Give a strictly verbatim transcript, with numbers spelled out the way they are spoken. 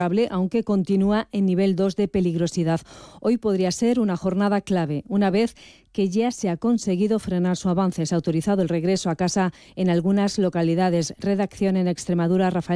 aunque continúa en nivel dos de peligrosidad. Hoy podría ser una jornada clave, una vez que ya se ha conseguido frenar su avance. Se ha autorizado el regreso a casa en algunas localidades. Redacción en Extremadura, Rafael